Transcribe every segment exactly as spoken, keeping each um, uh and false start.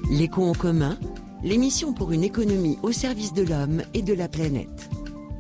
L'écho en commun, l'émission pour une économie au service de l'homme et de la planète.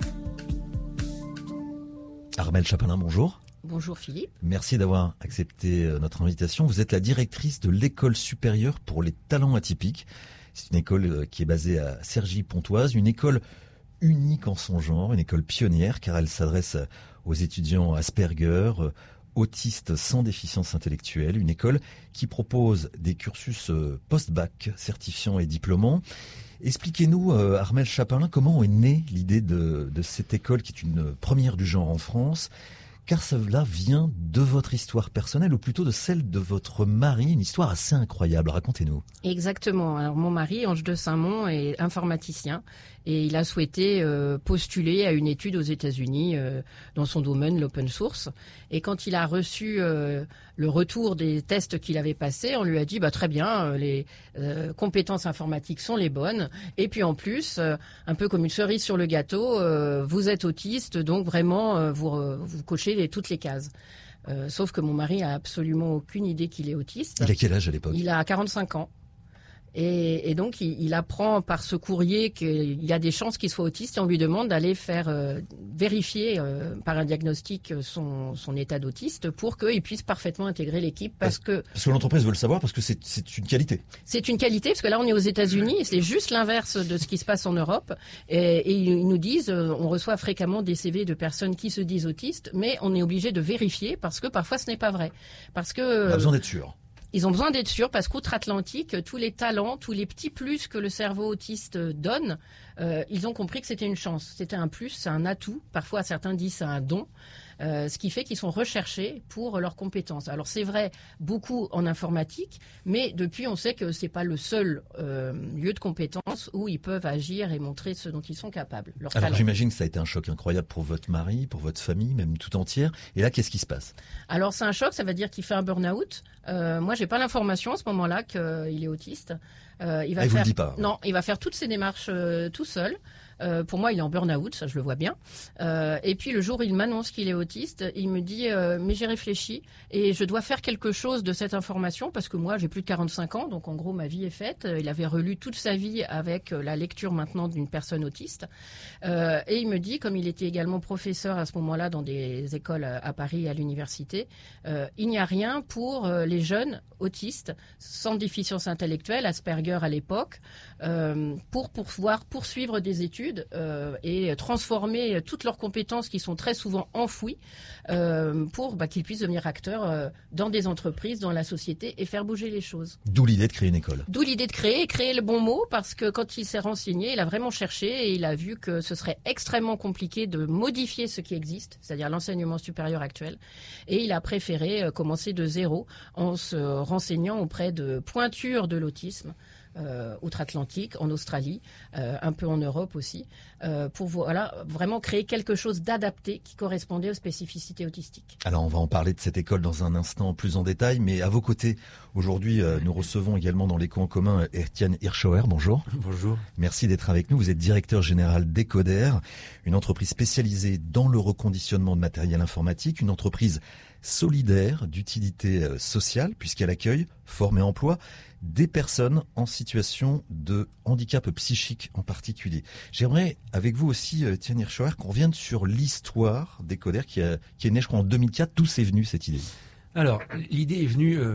Armelle Chapelain, bonjour. Bonjour Philippe. Merci d'avoir accepté notre invitation. Vous êtes la directrice de l'École supérieure pour les talents atypiques. C'est une école qui est basée à Cergy-Pontoise, une école unique en son genre, une école pionnière car elle s'adresse aux étudiants Asperger, autistes sans déficience intellectuelle, une école qui propose des cursus post-bac certifiants et diplômants. Expliquez-nous, Armelle Chapelain, comment est née l'idée de, de cette école qui est une première du genre en France, car cela vient de votre histoire personnelle ou plutôt de celle de votre mari, une histoire assez incroyable. Racontez-nous. Exactement. Alors mon mari, Ange de Saint-Mont, est informaticien et il a souhaité euh, postuler à une étude aux États-Unis euh, dans son domaine, l'open source. Et quand il a reçu euh, le retour des tests qu'il avait passés, on lui a dit bah, très bien, euh, les euh, compétences informatiques sont les bonnes. Et puis en plus, euh, un peu comme une cerise sur le gâteau, euh, vous êtes autiste, donc vraiment euh, vous, euh, vous cochez les, toutes les cases. Euh, sauf que mon mari a absolument aucune idée qu'il est autiste. Il a quel âge à l'époque ? Il a quarante-cinq ans. Et, et donc, il, il apprend par ce courrier qu'il y a des chances qu'il soit autiste et on lui demande d'aller faire euh, vérifier euh, par un diagnostic son, son état d'autiste pour qu'il puisse parfaitement intégrer l'équipe. Parce, parce que parce que l'entreprise veut le savoir, parce que c'est, c'est une qualité. C'est une qualité, parce que là, on est aux États-Unis et c'est juste l'inverse de ce qui se passe en Europe. Et, et ils nous disent, euh, on reçoit fréquemment des C V de personnes qui se disent autistes, mais on est obligé de vérifier parce que parfois ce n'est pas vrai. Parce que on a besoin d'être sûr. Ils ont besoin d'être sûrs parce qu'outre-Atlantique, tous les talents, tous les petits plus que le cerveau autiste donne, euh, ils ont compris que c'était une chance. C'était un plus, c'est un atout. Parfois, certains disent c'est un don. Euh, ce qui fait qu'ils sont recherchés pour leurs compétences. Alors c'est vrai, beaucoup en informatique, mais depuis on sait que c'est pas le seul euh, lieu de compétence où ils peuvent agir et montrer ce dont ils sont capables. Leur Alors talent. J'imagine que ça a été un choc incroyable pour votre mari, pour votre famille, même tout entière. Et là, qu'est-ce qui se passe ? Alors c'est un choc, ça veut dire qu'il fait un burn-out. Euh, moi, j'ai pas l'information à ce moment-là qu'il est autiste. Euh, il va ah, il faire... vous le dit pas. Non, il va faire toutes ses démarches euh, tout seul. Euh, pour moi, il est en burn-out, ça je le vois bien. Euh, et puis le jour où il m'annonce qu'il est autiste, il me dit euh, mais j'ai réfléchi et je dois faire quelque chose de cette information parce que moi j'ai plus de quarante-cinq ans, donc en gros ma vie est faite. Il avait relu toute sa vie avec la lecture maintenant d'une personne autiste. Euh, et il me dit, comme il était également professeur à ce moment-là dans des écoles à Paris à l'université, euh, il n'y a rien pour euh, les jeunes autistes sans déficience intellectuelle, Asperger à l'époque, euh, pour pouvoir poursuivre des études Euh, et transformer toutes leurs compétences qui sont très souvent enfouies euh, pour bah, qu'ils puissent devenir acteurs euh, dans des entreprises, dans la société et faire bouger les choses. D'où l'idée de créer une école. D'où l'idée de créer, créer le bon mot parce que quand il s'est renseigné, il a vraiment cherché et il a vu que ce serait extrêmement compliqué de modifier ce qui existe, c'est-à-dire l'enseignement supérieur actuel. Et il a préféré euh, commencer de zéro en se renseignant auprès de pointures de l'autisme. Euh, outre-Atlantique, en Australie, euh, un peu en Europe aussi, euh, pour voilà, vraiment créer quelque chose d'adapté qui correspondait aux spécificités autistiques. Alors on va en parler de cette école dans un instant plus en détail, mais à vos côtés, aujourd'hui, euh, nous recevons également dans l'écho en commun Étienne Hirschauer. Bonjour. Bonjour. Merci d'être avec nous. Vous êtes directeur général d'Ecoder, une entreprise spécialisée dans le reconditionnement de matériel informatique, une entreprise solidaire d'utilité sociale puisqu'elle accueille, forme et emploie des personnes en situation de handicap psychique en particulier. J'aimerais avec vous aussi, Étienne Hirschauer, qu'on revienne sur l'histoire d'Ecoder qui, a, qui est née je crois en deux mille quatre. D'où c'est venu cette idée ? Alors, l'idée est venue, euh,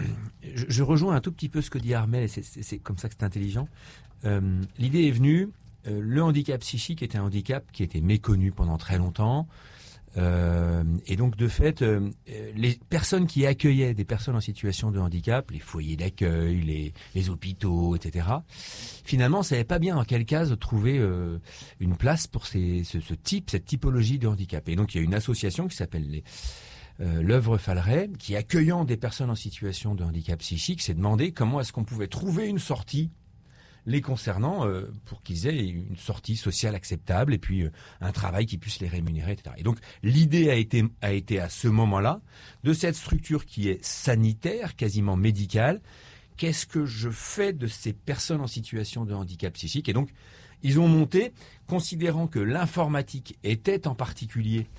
je, je rejoins un tout petit peu ce que dit Armelle, et c'est, c'est, c'est comme ça que c'est intelligent. Euh, l'idée est venue, euh, le handicap psychique était un handicap qui était méconnu pendant très longtemps. Euh, et donc de fait, euh, les personnes qui accueillaient des personnes en situation de handicap, les foyers d'accueil, les, les hôpitaux, et cetera, finalement, ne savaient pas bien dans quelle case trouver euh, une place pour ces, ce, ce type, cette typologie de handicap. Et donc il y a une association qui s'appelle les, euh, l'œuvre Falleret, qui accueillant des personnes en situation de handicap psychique, s'est demandé comment est-ce qu'on pouvait trouver une sortie les concernant euh, pour qu'ils aient une sortie sociale acceptable et puis euh, un travail qui puisse les rémunérer, et cetera. Et donc l'idée a été, a été à ce moment-là de cette structure qui est sanitaire, quasiment médicale. Qu'est-ce que je fais de ces personnes en situation de handicap psychique ? Et donc ils ont monté, considérant que l'informatique était en particulier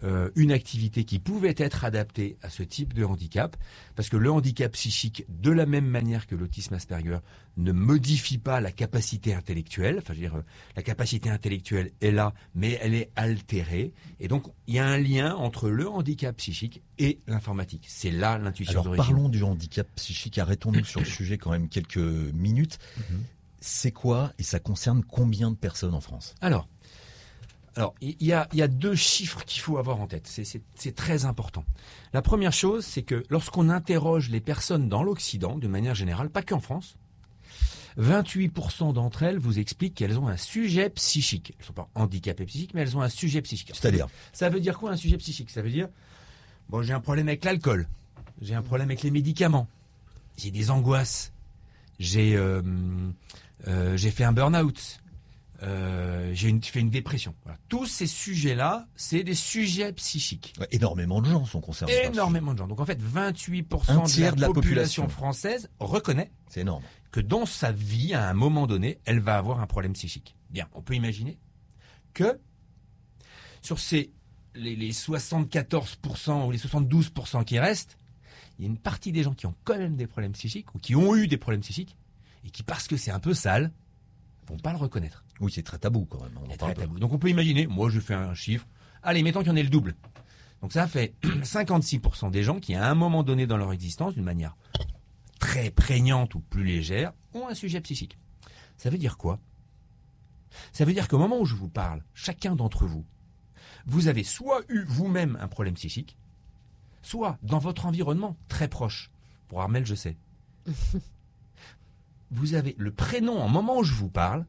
euh, une activité qui pouvait être adaptée à ce type de handicap, parce que le handicap psychique, de la même manière que l'autisme Asperger, ne modifie pas la capacité intellectuelle. Enfin, je veux dire, euh, la capacité intellectuelle est là, mais elle est altérée. Et donc, il y a un lien entre le handicap psychique et l'informatique. C'est là l'intuition Alors d'origine. parlons du handicap psychique, arrêtons-nous sur le sujet quand même quelques minutes. Mm-hmm. C'est quoi et ça concerne combien de personnes en France? Alors, alors il y a, il y a deux chiffres qu'il faut avoir en tête. C'est, c'est, c'est très important. La première chose, c'est que lorsqu'on interroge les personnes dans l'Occident, de manière générale, pas qu'en France, vingt-huit pour cent d'entre elles vous expliquent qu'elles ont un sujet psychique. Elles ne sont pas handicapées psychiques, mais elles ont un sujet psychique. C'est-à-dire? Ça veut dire quoi un sujet psychique? Ça veut dire, bon, j'ai un problème avec l'alcool, j'ai un problème avec les médicaments, j'ai des angoisses, j'ai... Euh, Euh, j'ai fait un burn-out, euh, j'ai une, fait une dépression. Voilà. Tous ces sujets-là, c'est des sujets psychiques. Ouais, énormément de gens sont concernés. Énormément de gens. Donc en fait, vingt-huit pour cent Un tiers de la, de la population, population française reconnaît C'est énorme. que dans sa vie, à un moment donné, elle va avoir un problème psychique. Bien, on peut imaginer que sur ces les, les soixante-quatorze pour cent ou les soixante-douze pour cent qui restent, il y a une partie des gens qui ont quand même des problèmes psychiques ou qui ont eu des problèmes psychiques et qui, parce que c'est un peu sale, vont pas le reconnaître. Oui, c'est très tabou quand même. On en C'est parle très pas. tabou. Donc on peut imaginer, moi je fais un chiffre, allez, mettons qu'il y en ait le double. Donc ça fait cinquante-six pour cent des gens qui, à un moment donné dans leur existence, d'une manière très prégnante ou plus légère, ont un sujet psychique. Ça veut dire quoi? Ça veut dire qu'au moment où je vous parle, chacun d'entre vous, vous avez soit eu vous-même un problème psychique, soit dans votre environnement très proche. Pour Armel, je sais. Vous avez le prénom, au moment où je vous parle,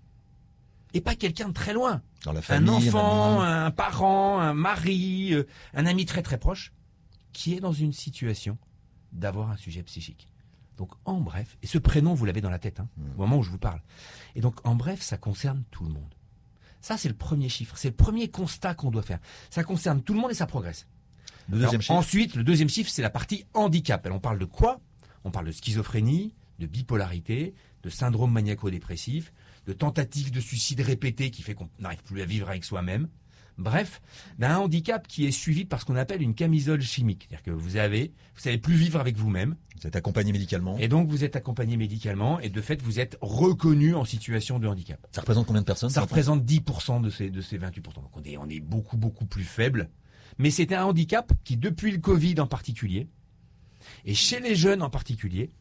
et pas quelqu'un de très loin. Dans la famille, un enfant, un ami. un parent, un mari, euh, un ami très très proche, qui est dans une situation d'avoir un sujet psychique. Donc en bref, et ce prénom vous l'avez dans la tête, hein, Mmh. au moment où je vous parle. Et donc en bref, ça concerne tout le monde. Ça c'est le premier chiffre, c'est le premier constat qu'on doit faire. Ça concerne tout le monde et ça progresse. Le deuxième Alors, chiffre. Ensuite, le deuxième chiffre, c'est la partie handicap. Alors, on parle de quoi? On parle de schizophrénie, de bipolarité, de syndrome maniaco-dépressif, de tentative de suicide répétée qui fait qu'on n'arrive plus à vivre avec soi-même. Bref, d'un handicap qui est suivi par ce qu'on appelle une camisole chimique. C'est-à-dire que vous avez, vous savez plus vivre avec vous-même. Vous êtes accompagné médicalement. Et donc, vous êtes accompagné médicalement et de fait, vous êtes reconnu en situation de handicap. Ça représente combien de personnes? Ça représente dix pour cent de ces, de ces vingt-huit pour cent. Donc, on est, on est beaucoup, beaucoup plus faible. Mais c'est un handicap qui, depuis le Covid en particulier, et chez les jeunes en particulier,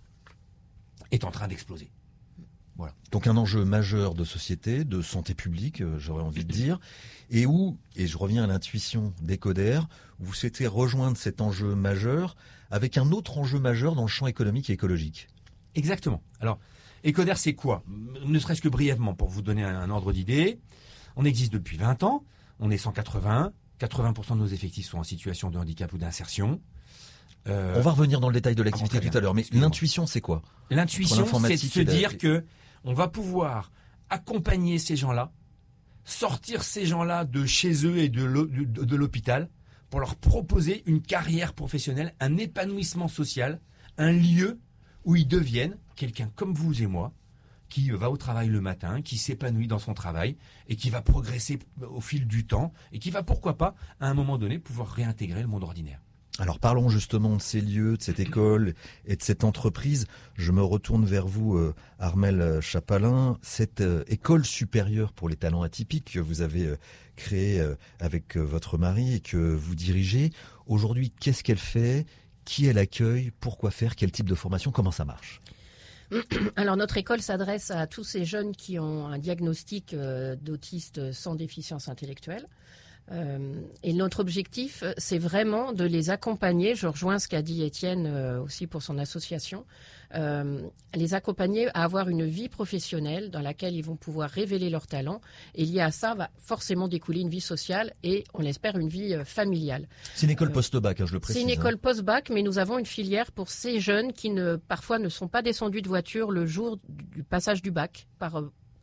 est en train d'exploser. Voilà. Donc un enjeu majeur de société, de santé publique, euh, j'aurais envie de dire, et où, et je reviens à l'intuition d'Ecoder, vous souhaitez rejoindre cet enjeu majeur avec un autre enjeu majeur dans le champ économique et écologique. Exactement. Alors, Ecoder, c'est quoi? Ne serait-ce que brièvement, pour vous donner un, un ordre d'idée. On existe depuis vingt ans, on est cent quatre-vingts, quatre-vingts pour cent de nos effectifs sont en situation de handicap ou d'insertion. Euh, On va revenir dans le détail de l'activité ah bon, très tout à bien. l'heure, mais Excusez-moi. l'intuition, c'est quoi? L'intuition, Entre c'est de l'informatique se et la- dire que on va pouvoir accompagner ces gens-là, sortir ces gens-là de chez eux et de l'hô- de- de l'hôpital pour leur proposer une carrière professionnelle, un épanouissement social, un lieu où ils deviennent quelqu'un comme vous et moi, qui va au travail le matin, qui s'épanouit dans son travail et qui va progresser au fil du temps et qui va, pourquoi pas, à un moment donné, pouvoir réintégrer le monde ordinaire. Alors parlons justement de ces lieux, de cette école et de cette entreprise. Je me retourne vers vous, euh, Armel Chapalin. Cette euh, école supérieure pour les talents atypiques que vous avez euh, créée euh, avec euh, votre mari et que vous dirigez, aujourd'hui, qu'est-ce qu'elle fait? Qui elle accueille? Pourquoi faire? Quel type de formation? Comment ça marche? Alors notre école s'adresse à tous ces jeunes qui ont un diagnostic euh, d'autiste sans déficience intellectuelle. Euh, et notre objectif, c'est vraiment de les accompagner. Je rejoins ce qu'a dit Étienne euh, aussi pour son association. Euh, les accompagner à avoir une vie professionnelle dans laquelle ils vont pouvoir révéler leurs talents. Et lié à ça, va forcément découler une vie sociale et, on l'espère, une vie euh, familiale. C'est une école Euh, post-bac, hein, je le précise. C'est une hein. école post-bac, mais nous avons une filière pour ces jeunes qui ne, parfois ne sont pas descendus de voiture le jour du passage du bac par euh,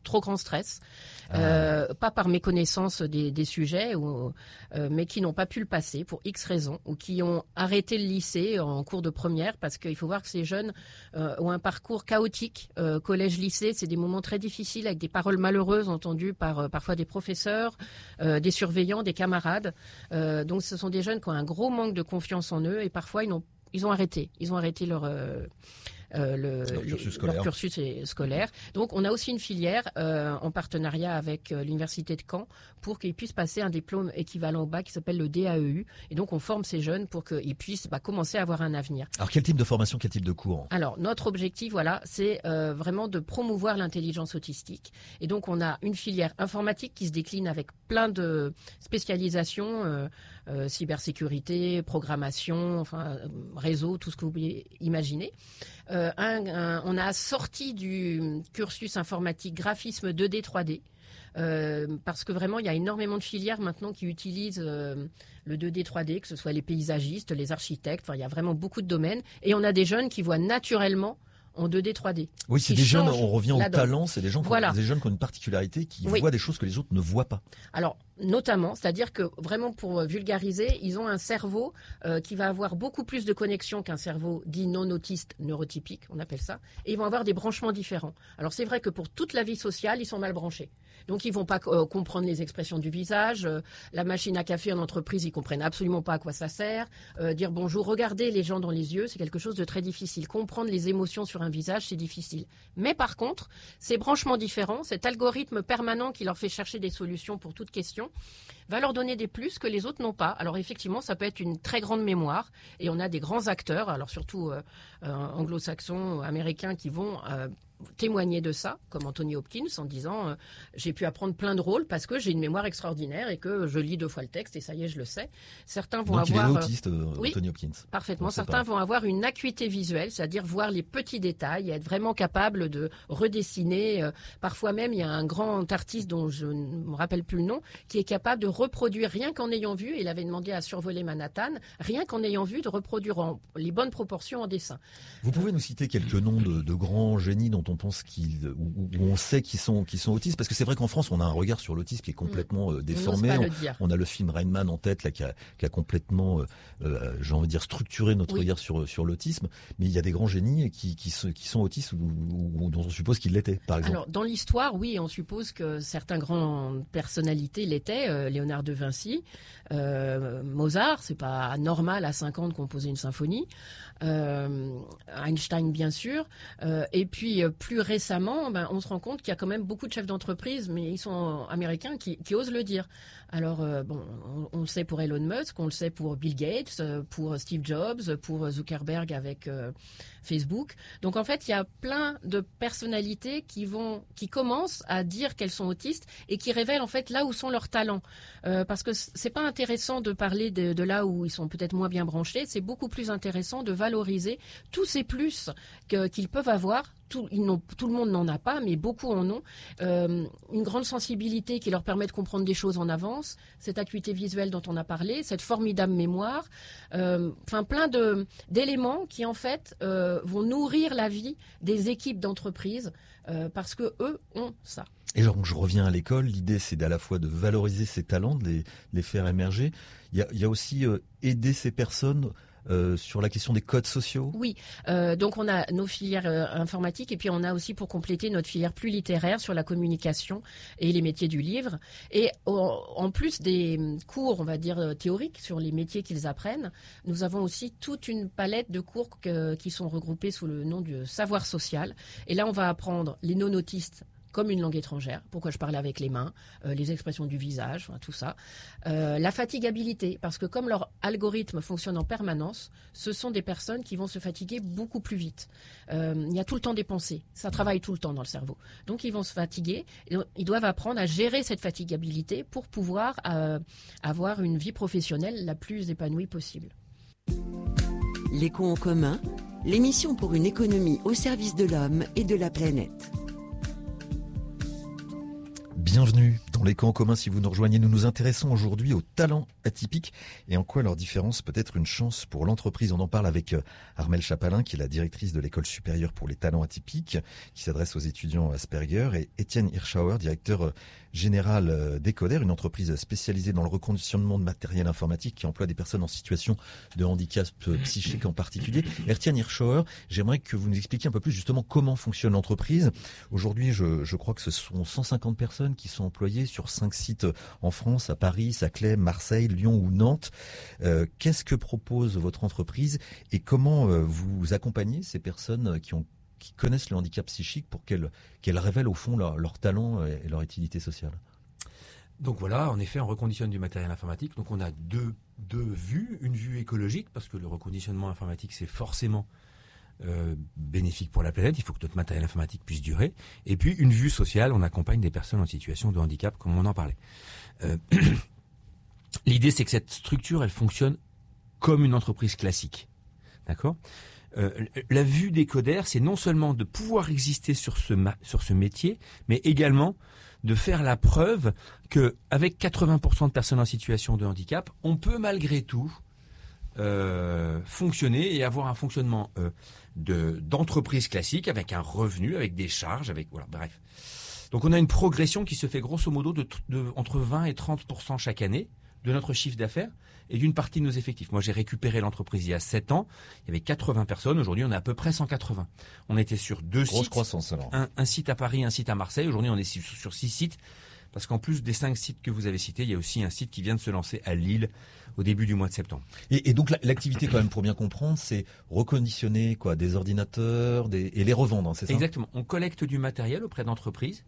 trop grand stress, Ah. euh, pas par méconnaissance des, des sujets, ou, euh, mais qui n'ont pas pu le passer pour X raisons, ou qui ont arrêté le lycée en cours de première, parce qu'il faut voir que ces jeunes euh, ont un parcours chaotique. Euh, collège-lycée, c'est des moments très difficiles, avec des paroles malheureuses entendues par euh, parfois des professeurs, euh, des surveillants, des camarades. Euh, donc ce sont des jeunes qui ont un gros manque de confiance en eux, et parfois ils, n'ont, ils ont arrêté. Ils ont arrêté leur... Euh, Euh, le, leur les, cursus scolaire. leur cursus scolaire. Donc, on a aussi une filière euh, en partenariat avec euh, l'Université de Caen pour qu'ils puissent passer un diplôme équivalent au bac qui s'appelle le D A E U. Et donc, on forme ces jeunes pour qu'ils puissent bah, commencer à avoir un avenir. Alors, quel type de formation, quel type de cours? Alors, notre objectif, voilà, c'est euh, vraiment de promouvoir l'intelligence autistique. Et donc, on a une filière informatique qui se décline avec plein de spécialisations, euh, euh, cybersécurité, programmation, enfin, euh, réseau, tout ce que vous pouvez imaginer. Euh, un, un, on a sorti du cursus informatique graphisme deux D, trois D. Euh, parce que vraiment, il y a énormément de filières maintenant qui utilisent euh, le deux D, trois D, que ce soit les paysagistes, les architectes. Enfin, il y a vraiment beaucoup de domaines. Et on a des jeunes qui voient naturellement en deux D, trois D. Oui, c'est des jeunes, on revient au donne. talent, c'est des, gens qui Voilà. ont, des jeunes qui ont une particularité, qui Oui. voient des choses que les autres ne voient pas. Alors, notamment, c'est-à-dire que vraiment pour vulgariser, ils ont un cerveau euh, qui va avoir beaucoup plus de connexions qu'un cerveau dit non autiste neurotypique, on appelle ça, et ils vont avoir des branchements différents. Alors c'est vrai que pour toute la vie sociale, ils sont mal branchés. Donc ils vont pas euh, comprendre les expressions du visage, euh, la machine à café en entreprise, ils comprennent absolument pas à quoi ça sert. Euh, dire bonjour, regarder les gens dans les yeux, c'est quelque chose de très difficile. Comprendre les émotions sur un visage, c'est difficile. Mais par contre, ces branchements différents, cet algorithme permanent qui leur fait chercher des solutions pour toute question, va leur donner des plus que les autres n'ont pas. Alors effectivement, ça peut être une très grande mémoire, et on a des grands acteurs, alors surtout euh, euh, anglo-saxons, américains, qui vont euh, témoigner de ça, comme Anthony Hopkins, en disant euh, j'ai pu apprendre plein de rôles parce que j'ai une mémoire extraordinaire et que je lis deux fois le texte et ça y est, je le sais. Certains vont Donc avoir il est autiste, euh, oui, Anthony Hopkins. Parfaitement. On sait Certains pas. vont avoir une acuité visuelle, c'est-à-dire voir les petits détails et être vraiment capable de redessiner. Euh, parfois même, il y a un grand artiste dont je ne me rappelle plus le nom, qui est capable de reproduire, rien qu'en ayant vu, il avait demandé à survoler Manhattan, rien qu'en ayant vu, de reproduire en, les bonnes proportions en dessin. Vous pouvez nous citer quelques noms de, de grands génies dont on pense qu'ils, où, où on sait qu'ils sont, qu'ils sont autistes? Parce que c'est vrai qu'en France, on a un regard sur l'autisme qui est complètement euh, déformé. On n'ose pas On, le dire. on a le film Rain Man en tête, là, qui a, qui a complètement, euh, euh, j'ai envie de dire, structuré notre Oui. regard sur, sur l'autisme. Mais il y a des grands génies qui, qui, sont, qui sont autistes ou, ou- ou dont on suppose qu'ils l'étaient, par exemple. Alors, dans l'histoire, oui, on suppose que certains grandes personnalités l'étaient. Euh, Léonard de Vinci, euh, Mozart, c'est pas normal à cinq ans de composer une symphonie. Euh, Einstein, bien sûr. Euh, et puis, euh, plus récemment, ben, on se rend compte qu'il y a quand même beaucoup de chefs d'entreprise, mais ils sont américains, qui, qui osent le dire. Alors, euh, bon, on, on le sait pour Elon Musk, on le sait pour Bill Gates, euh, pour Steve Jobs, pour Zuckerberg avec euh, Facebook. Donc, en fait, il y a plein de personnalités qui vont, qui commencent à dire qu'elles sont autistes et qui révèlent en fait là où sont leurs talents. Euh, parce que c'est pas intéressant de parler de, de là où ils sont peut-être moins bien branchés. C'est beaucoup plus intéressant de valoriser tous ces plus que, qu'ils peuvent avoir. Tout, ils n'ont, tout le monde n'en a pas, mais beaucoup en ont. Euh, une grande sensibilité qui leur permet de comprendre des choses en avance, cette acuité visuelle dont on a parlé, cette formidable mémoire, euh, enfin plein de, d'éléments qui en fait euh, vont nourrir la vie des équipes d'entreprise euh, parce que eux ont ça. Et donc je reviens à l'école, l'idée c'est à la fois de valoriser ces talents, de les, les faire émerger. Il y a, il y a aussi euh, aider ces personnes euh, sur la question des codes sociaux. Oui, euh, donc on a nos filières euh, informatiques et puis on a aussi pour compléter notre filière plus littéraire sur la communication et les métiers du livre. Et en, en plus des cours, on va dire, euh, théoriques sur les métiers qu'ils apprennent, nous avons aussi toute une palette de cours que, qui sont regroupés sous le nom du savoir social. Et là, on va apprendre les non-autistes comme une langue étrangère, pourquoi je parlais avec les mains, euh, les expressions du visage, enfin, tout ça. Euh, la fatigabilité, parce que comme leur algorithme fonctionne en permanence, ce sont des personnes qui vont se fatiguer beaucoup plus vite. Euh, il y a tout le temps des pensées, ça travaille tout le temps dans le cerveau. Donc ils vont se fatiguer, et ils doivent apprendre à gérer cette fatigabilité pour pouvoir euh, avoir une vie professionnelle la plus épanouie possible. L'écho en commun, l'émission pour une économie au service de l'homme et de la planète. Bienvenue Dans les camps communs, si vous nous rejoignez, nous nous intéressons aujourd'hui aux talents atypiques et en quoi leur différence peut être une chance pour l'entreprise. On en parle avec Armelle Chapalin, qui est la directrice de l'École supérieure pour les talents atypiques, qui s'adresse aux étudiants Asperger, et Étienne Hirschauer, directeur général d'Ecoder, une entreprise spécialisée dans le reconditionnement de matériel informatique qui emploie des personnes en situation de handicap psychique en particulier. Étienne Hirschauer, j'aimerais que vous nous expliquiez un peu plus justement comment fonctionne l'entreprise. Aujourd'hui, je, je crois que ce sont cent cinquante personnes qui sont employées sur cinq sites en France, à Paris, Saclay, Marseille, Lyon ou Nantes. Euh, qu'est-ce que propose votre entreprise et comment euh, vous accompagnez ces personnes qui ont qui connaissent le handicap psychique pour qu'elles, qu'elles révèlent au fond leur, leur talent et leur utilité sociale? Donc voilà, en effet, on reconditionne du matériel informatique. Donc on a deux, deux vues. Une vue écologique, parce que le reconditionnement informatique, c'est forcément euh, bénéfique pour la planète. Il faut que notre matériel informatique puisse durer. Et puis une vue sociale, on accompagne des personnes en situation de handicap, comme on en parlait. Euh, l'idée, c'est que cette structure, elle fonctionne comme une entreprise classique. D'accord ? Euh, la vue d'Ecoder, c'est non seulement de pouvoir exister sur ce, ma- sur ce métier, mais également de faire la preuve qu'avec quatre-vingts pour cent de personnes en situation de handicap, on peut malgré tout euh, fonctionner et avoir un fonctionnement euh, de, d'entreprise classique avec un revenu, avec des charges, avec voilà, bref. Donc on a une progression qui se fait grosso modo de, de entre vingt et trente pour cent chaque année de notre chiffre d'affaires et d'une partie de nos effectifs. Moi, j'ai récupéré l'entreprise il y a sept ans. Il y avait quatre-vingts personnes. Aujourd'hui, on est à peu près cent quatre-vingts. On était sur deux Grosse sites. croissance, alors. Un, un site à Paris, un site à Marseille. Aujourd'hui, on est sur, sur six sites. Parce qu'en plus des cinq sites que vous avez cités, il y a aussi un site qui vient de se lancer à Lille au début du mois de septembre. Et, et donc, la, l'activité, quand même, pour bien comprendre, c'est reconditionner quoi, des ordinateurs des, et les revendre, hein, c'est ça? Exactement. On collecte du matériel auprès d'entreprises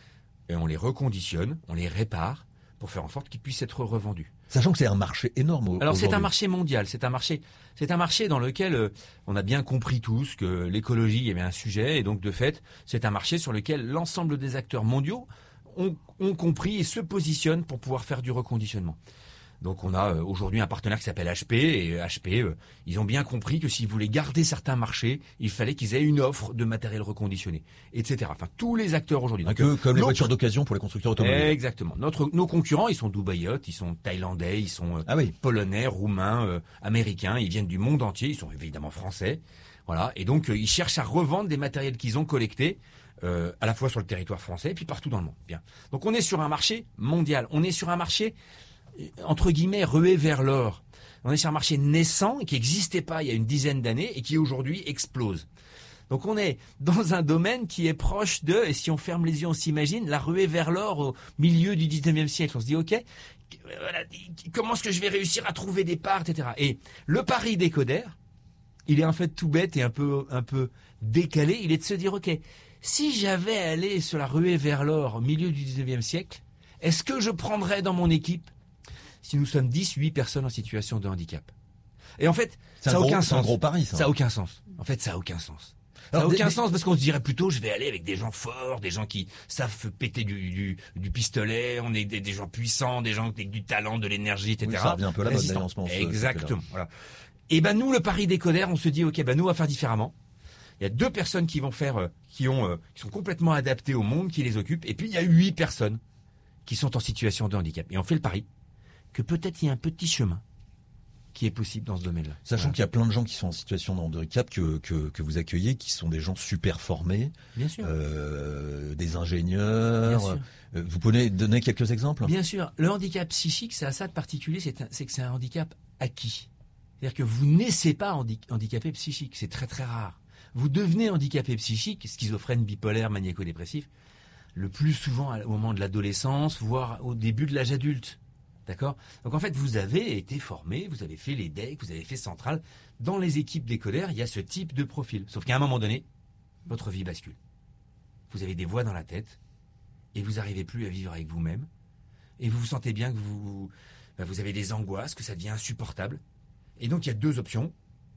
et on les reconditionne, on les répare pour faire en sorte qu'ils puissent être revendus. Sachant que c'est un marché énorme. Alors aujourd'hui. c'est un marché mondial, c'est un marché, c'est un marché dans lequel euh, on a bien compris tous que l'écologie il y avait un sujet et donc de fait c'est un marché sur lequel l'ensemble des acteurs mondiaux ont, ont compris et se positionnent pour pouvoir faire du reconditionnement. Donc on a euh, aujourd'hui un partenaire qui s'appelle H P et H P, euh, ils ont bien compris que s'ils voulaient garder certains marchés, il fallait qu'ils aient une offre de matériel reconditionné, et cetera. Enfin tous les acteurs aujourd'hui. Un peu comme les voitures d'occasion pour les constructeurs automobiles. Exactement. Notre, nos concurrents, ils sont dubaïotes, ils sont thaïlandais, ils sont euh, ah oui. polonais, roumains, euh, américains, ils viennent du monde entier, ils sont évidemment français. Voilà. Et donc euh, ils cherchent à revendre des matériels qu'ils ont collectés. Euh, à la fois sur le territoire français et puis partout dans le monde. Bien. Donc on est sur un marché mondial. On est sur un marché entre guillemets rué vers l'or. On est sur un marché naissant qui n'existait pas il y a une dizaine d'années et qui aujourd'hui explose. Donc on est dans un domaine qui est proche de, et si on ferme les yeux, on s'imagine, la ruée vers l'or au milieu du dix-neuvième siècle. On se dit, ok, voilà, comment est-ce que je vais réussir à trouver des parts, et cetera. Et le pari d'Ecoder, il est en fait tout bête et un peu, un peu décalé. Il est de se dire, ok, si j'avais allé sur la ruée vers l'or au milieu du dix-neuvième siècle, est-ce que je prendrais dans mon équipe si nous sommes dix, huit personnes en situation de handicap? Et en fait, c'est ça n'a aucun c'est sens. un gros pari, ça. Ça n'a aucun sens. En fait, ça n'a aucun sens. Ça n'a aucun des, sens parce qu'on se dirait plutôt, je vais aller avec des gens forts, des gens qui savent péter du, du, du pistolet, on est des, des gens puissants, des gens avec du talent, de l'énergie, et cetera. Oui, ça revient un peu à la mode d'ailleurs en ce moment. Exactement. Voilà. Et ben nous, le pari d'Ecoder, on se dit, ok, ben nous, on va faire différemment. Il y a deux personnes qui vont faire, euh, qui ont, euh, qui sont complètement adaptées au monde, qui les occupent. Et puis il y a huit personnes qui sont en situation de handicap. Et on fait le pari que peut-être il y a un petit chemin qui est possible dans ce domaine-là. Sachant voilà. qu'il y a plein de gens qui sont en situation de handicap que, que, que vous accueillez, qui sont des gens super formés, bien sûr, euh, des ingénieurs. Bien sûr. Euh, vous pouvez donner quelques exemples? Bien sûr. Le handicap psychique, c'est à ça de particulier, c'est, un, c'est que c'est un handicap acquis. C'est-à-dire que vous naissez pas handi- handicapé psychique, c'est très très rare. Vous devenez handicapé psychique, schizophrène, bipolaire, maniaco-dépressif, le plus souvent au moment de l'adolescence, voire au début de l'âge adulte. D'accord ? Donc en fait, vous avez été formé, vous avez fait les D E C, vous avez fait Centrale. Dans les équipes d'Ecoder, il y a ce type de profil. Sauf qu'à un moment donné, votre vie bascule. Vous avez des voix dans la tête et vous n'arrivez plus à vivre avec vous-même. Et vous vous sentez bien que vous, ben vous avez des angoisses, que ça devient insupportable. Et donc il y a deux options.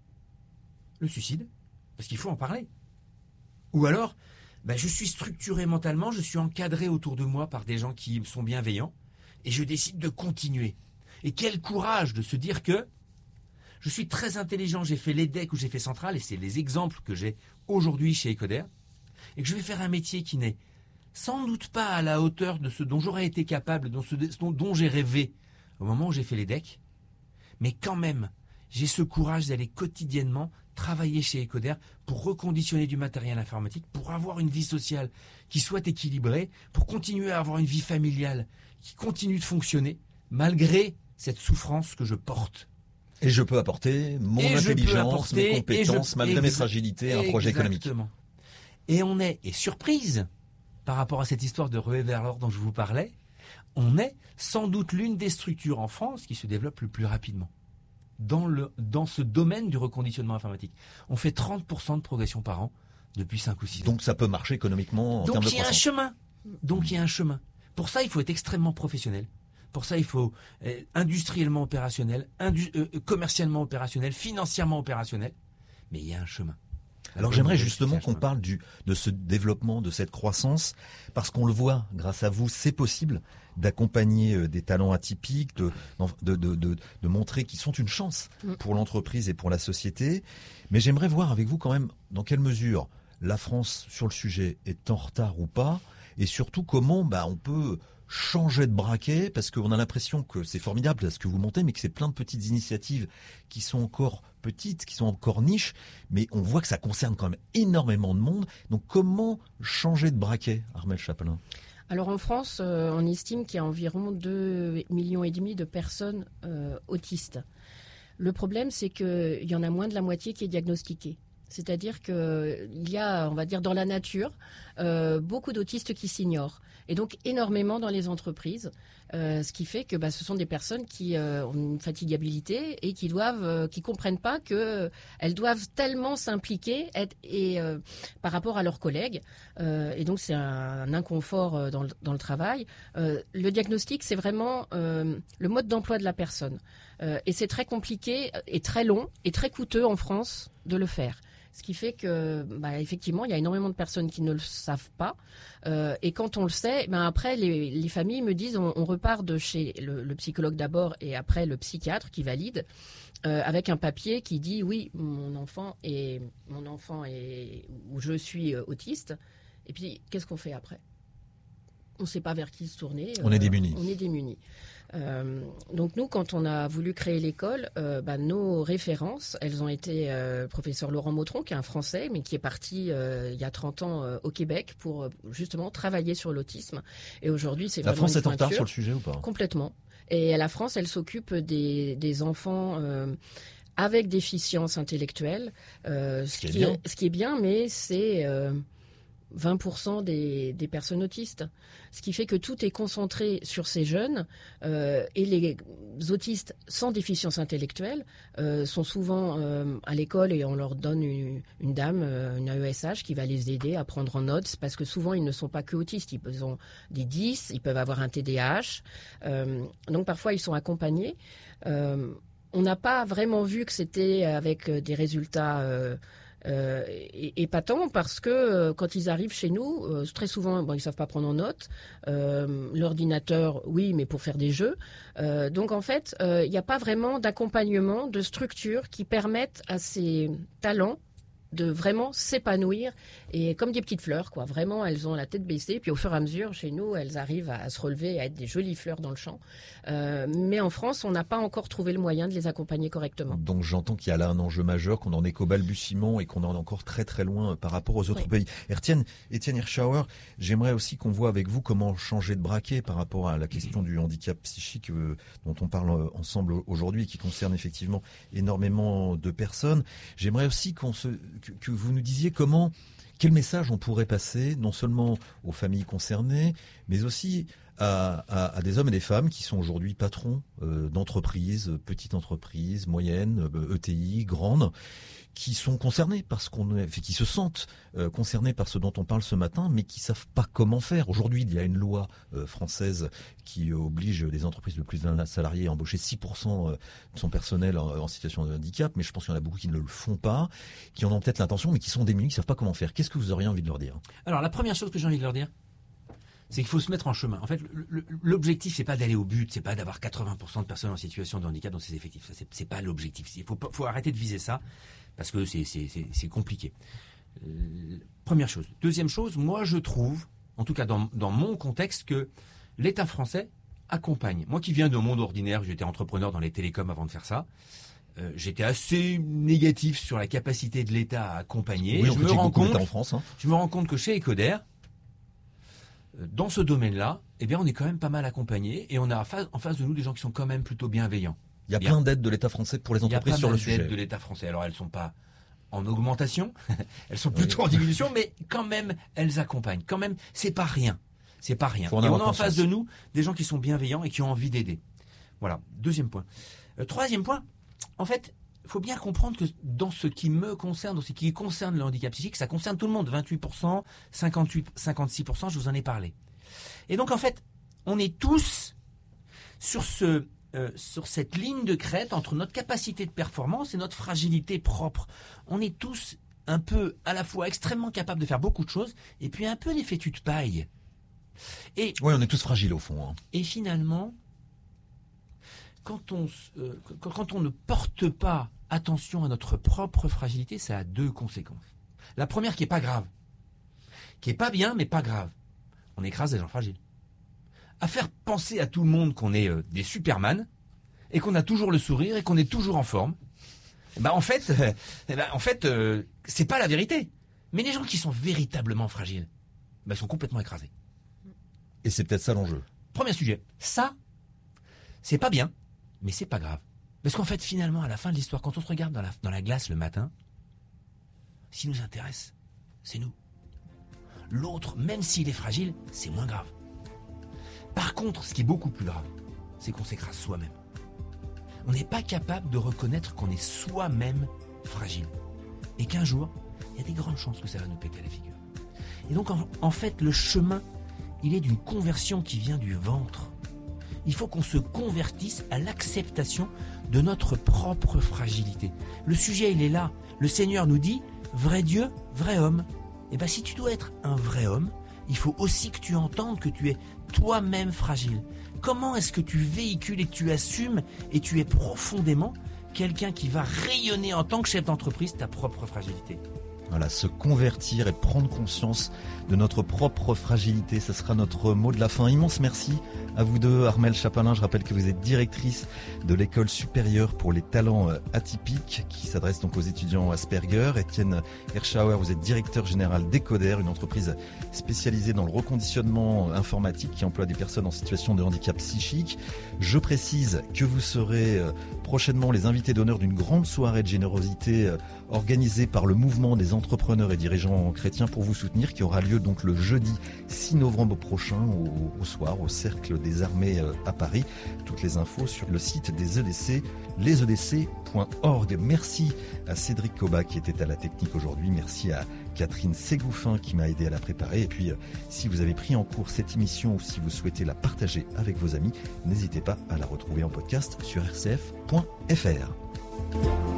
Le suicide, parce qu'il faut en parler. Ou alors, ben je suis structuré mentalement, je suis encadré autour de moi par des gens qui sont bienveillants. Et je décide de continuer. Et quel courage de se dire que je suis très intelligent, j'ai fait l'E D E C ou j'ai fait Centrale, et c'est les exemples que j'ai aujourd'hui chez Ecoder, et que je vais faire un métier qui n'est sans doute pas à la hauteur de ce dont j'aurais été capable, dont, ce, dont, dont j'ai rêvé au moment où j'ai fait les D E C, mais quand même, j'ai ce courage d'aller quotidiennement travailler chez Ecoder pour reconditionner du matériel informatique, pour avoir une vie sociale qui soit équilibrée, pour continuer à avoir une vie familiale qui continue de fonctionner, malgré cette souffrance que je porte. Et je peux apporter mon et intelligence, apporter, mes compétences, je, malgré ex- mes fragilités, un projet économique. Exactement. Et on est, et surprise, par rapport à cette histoire de ruée vers l'or dont je vous parlais, on est sans doute l'une des structures en France qui se développe le plus rapidement dans, le, dans ce domaine du reconditionnement informatique. On fait trente pour cent de progression par an depuis cinq ou six ans. Donc ça peut marcher économiquement en Donc termes de il y a un croissance. chemin. Donc il y a un chemin. Pour ça, il faut être extrêmement professionnel. Pour ça, il faut euh, industriellement opérationnel, indu- euh, commercialement opérationnel, financièrement opérationnel. Mais il y a un chemin. Alors Donc, j'aimerais il y a justement un qu'on chemin. parle du, de ce développement, de cette croissance, parce qu'on le voit, grâce à vous, c'est possible d'accompagner euh, des talents atypiques, de, de, de, de, de montrer qu'ils sont une chance pour l'entreprise et pour la société. Mais j'aimerais voir avec vous quand même dans quelle mesure la France sur le sujet est en retard ou pas, et surtout comment bah, on peut changer de braquet, parce qu'on a l'impression que c'est formidable ce que vous montez, mais que c'est plein de petites initiatives qui sont encore petites, qui sont encore niches, mais on voit que ça concerne quand même énormément de monde. Donc comment changer de braquet, Armelle Chapelain ? Alors en France, euh, on estime qu'il y a environ deux millions et demi de personnes euh, autistes. Le problème, c'est qu'il y en a moins de la moitié qui est diagnostiquée. C'est-à-dire qu'il y a, on va dire, dans la nature, euh, beaucoup d'autistes qui s'ignorent. Et donc énormément dans les entreprises, euh, ce qui fait que bah, ce sont des personnes qui euh, ont une fatigabilité et qui doivent, euh, qui comprennent pas que euh, elles doivent tellement s'impliquer être, et euh, par rapport à leurs collègues. Euh, et donc c'est un, un inconfort euh, dans, le, dans le travail. Euh, le diagnostic, c'est vraiment euh, le mode d'emploi de la personne. Euh, et c'est très compliqué et très long et très coûteux en France de le faire. Ce qui fait que, bah, effectivement, il y a énormément de personnes qui ne le savent pas. Euh, et quand on le sait, ben après, les, les familles me disent, on, on repart de chez le, le psychologue d'abord et après le psychiatre qui valide, euh, avec un papier qui dit, oui, mon enfant est, mon enfant est, ou je suis euh, autiste. Et puis, qu'est-ce qu'on fait après ? On ne sait pas vers qui se tourner. On est démunis. On est démunis. Euh, donc nous, quand on a voulu créer l'école, euh, bah, nos références, elles ont été euh, professeur Laurent Mautron, qui est un Français, mais qui est parti euh, il y a trente ans euh, au Québec pour euh, justement travailler sur l'autisme. Et aujourd'hui, c'est La vraiment France une est en retard pointure. sur le sujet ou pas ? Complètement. Et la France, elle s'occupe des, des enfants euh, avec déficience intellectuelle, euh, ce, Ce qui est qui bien. est, ce qui est bien, mais c'est euh, vingt pour cent des, des personnes autistes. Ce qui fait que tout est concentré sur ces jeunes euh, et les autistes sans déficience intellectuelle euh, sont souvent euh, à l'école et on leur donne une, une dame, euh, une A E S H qui va les aider à prendre en note parce que souvent ils ne sont pas que autistes, ils ont des dys, ils peuvent avoir un T D A H, euh, donc parfois ils sont accompagnés. Euh, on n'a pas vraiment vu que c'était avec des résultats euh, Euh, épatant parce que euh, quand ils arrivent chez nous, euh, très souvent, bon, ils savent pas prendre en note. Euh, l'ordinateur, oui, mais pour faire des jeux. Euh, donc en fait, il euh, n'y a pas vraiment d'accompagnement, de structure qui permettent à ces talents de vraiment s'épanouir et comme des petites fleurs, quoi. Vraiment, elles ont la tête baissée. Puis au fur et à mesure, chez nous, elles arrivent à, à se relever, à être des jolies fleurs dans le champ. Euh, mais en France, on n'a pas encore trouvé le moyen de les accompagner correctement. Donc j'entends qu'il y a là un enjeu majeur, qu'on en est qu'au balbutiement et qu'on en est encore très très loin par rapport aux autres Oui. pays. Etienne, Etienne Hirschauer, j'aimerais aussi qu'on voit avec vous comment changer de braquet par rapport à la question du handicap psychique euh, dont on parle euh, ensemble aujourd'hui et qui concerne effectivement énormément de personnes. J'aimerais aussi qu'on se, que, que vous nous disiez comment, quel message on pourrait passer non seulement aux familles concernées, mais aussi À, à, à des hommes et des femmes qui sont aujourd'hui patrons euh, d'entreprises, petites entreprises, moyennes, euh, E T I, grandes, qui sont concernés par ce qu'on est, qui se sentent euh, concernés par ce dont on parle ce matin, mais qui savent pas comment faire. Aujourd'hui, il y a une loi euh, française qui euh, oblige les entreprises de plus de vingt salariés à embaucher six pour cent de son personnel en, en situation de handicap, mais je pense qu'il y en a beaucoup qui ne le font pas, qui en ont peut-être l'intention, mais qui sont démunis, qui savent pas comment faire. Qu'est-ce que vous auriez envie de leur dire ? Alors la première chose que j'ai envie de leur dire, c'est qu'il faut se mettre en chemin. En fait, l'objectif, c'est pas d'aller au but, c'est pas d'avoir quatre-vingts pour cent de personnes en situation de handicap dans ses effectifs. Ça, c'est, c'est pas l'objectif. Il faut, faut arrêter de viser ça, parce que c'est, c'est, c'est, c'est compliqué. Euh, première chose. Deuxième chose, moi, je trouve en tout cas dans, dans mon contexte, que l'État français accompagne. Moi qui viens de monde ordinaire, j'étais entrepreneur dans les télécoms avant de faire ça, euh, j'étais assez négatif sur la capacité de l'État à accompagner. Oui, je, on me rends compte, en France, hein. je me rends compte que chez Ecoder, euh, dans ce domaine-là, eh bien, on est quand même pas mal accompagné et on a en face de nous des gens qui sont quand même plutôt bienveillants. Il y a Bien. plein d'aides de l'État français pour les entreprises sur le sujet. Il y a pas mal d'aides de l'État français. Alors, elles sont pas en augmentation, elles sont plutôt oui. en diminution, mais quand même, elles accompagnent. Quand même, c'est pas rien. C'est pas rien. Et on a en face de nous des gens qui sont bienveillants et qui ont envie d'aider. Voilà. Deuxième point. Euh, troisième point. En fait, il faut bien comprendre que dans ce qui me concerne, dans ce qui concerne le handicap psychique, ça concerne tout le monde. vingt-huit pour cent, cinquante-huit, cinquante-six pour cent, je vous en ai parlé. Et donc, en fait, on est tous sur ce, euh, sur cette ligne de crête entre notre capacité de performance et notre fragilité propre. On est tous un peu, à la fois, extrêmement capables de faire beaucoup de choses, et puis un peu des fétus de paille. Et, oui, on est tous fragiles au fond. Hein. Et finalement, quand on, euh, quand on ne porte pas attention à notre propre fragilité, ça a deux conséquences. La première qui est pas grave, qui est pas bien, mais pas grave. On écrase des gens fragiles. À faire penser à tout le monde qu'on est euh, des Superman et qu'on a toujours le sourire et qu'on est toujours en forme. Bah en fait, euh, bah, en fait, euh, c'est pas la vérité. Mais les gens qui sont véritablement fragiles, bah, sont complètement écrasés. Et c'est peut-être ça l'enjeu. Premier sujet. Ça, c'est pas bien, mais c'est pas grave. Parce qu'en fait, finalement, à la fin de l'histoire, quand on se regarde dans la, dans la glace le matin, ce qui nous intéresse, c'est nous. L'autre, même s'il est fragile, c'est moins grave. Par contre, ce qui est beaucoup plus grave, c'est qu'on s'écrase soi-même. On n'est pas capable de reconnaître qu'on est soi-même fragile. Et qu'un jour, il y a des grandes chances que ça va nous péter à la figure. Et donc, en, en fait, le chemin, il est d'une conversion qui vient du ventre. Il faut qu'on se convertisse à l'acceptation de notre propre fragilité. Le sujet, il est là. Le Seigneur nous dit, vrai Dieu, vrai homme. Et bien, si tu dois être un vrai homme, il faut aussi que tu entendes que tu es toi-même fragile. Comment est-ce que tu véhicules et tu assumes et tu es profondément quelqu'un qui va rayonner en tant que chef d'entreprise ta propre fragilité ? Voilà, se convertir et prendre conscience de notre propre fragilité, ce sera notre mot de la fin. Immense merci à vous deux, Armelle Chapelain. Je rappelle que vous êtes directrice de l'école supérieure pour les talents atypiques qui s'adresse donc aux étudiants Asperger. Étienne Herschauer, vous êtes directeur général d'Ecoder, une entreprise spécialisée dans le reconditionnement informatique qui emploie des personnes en situation de handicap psychique. Je précise que vous serez prochainement les invités d'honneur d'une grande soirée de générosité organisée par le mouvement des entrepreneurs et dirigeants chrétiens pour vous soutenir, qui aura lieu donc le jeudi six novembre prochain au, au soir au Cercle des Armées à Paris. Toutes les infos sur le site des E D C, les e d c point org. Merci à Cédric Coba qui était à la technique aujourd'hui. Merci à Catherine Ségouffin qui m'a aidé à la préparer. Et puis, si vous avez pris en cours cette émission ou si vous souhaitez la partager avec vos amis, n'hésitez pas à la retrouver en podcast sur r c f point f r.